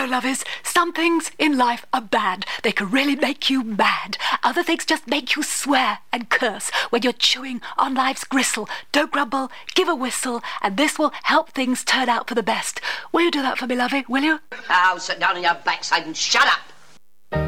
know, lovies, some things in life are bad. They can really make you mad. Other things just make you swear and curse when you're chewing on life's gristle. Don't grumble, give a whistle, and this will help things turn out for the best. Will you do that for me, lovey? Will you? Oh, sit down on your backside and shut up.